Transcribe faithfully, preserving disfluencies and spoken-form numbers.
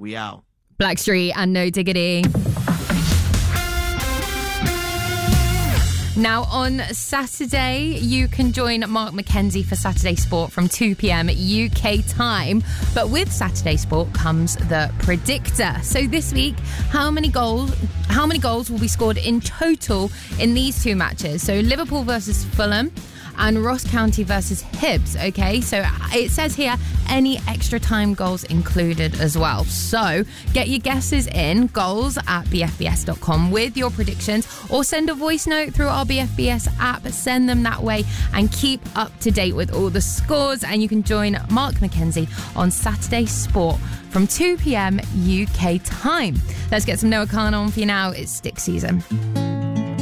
We out. Blackstreet and No Diggity. Now, on Saturday, you can join Mark McKenzie for Saturday Sport from two p.m. U K time. But with Saturday Sport comes the Predictor. So this week, how many goals how many goals will be scored in total in these two matches? So Liverpool versus Fulham and Ross County versus Hibs, okay? So it says here, any extra time goals included as well. So get your guesses in, goals at b f b s dot com with your predictions, or send a voice note through our B F B S app. Send them that way and keep up to date with all the scores. And you can join Mark McKenzie on Saturday Sport from two p.m. U K time. Let's get some Noah Khan on for you now. It's Stick season.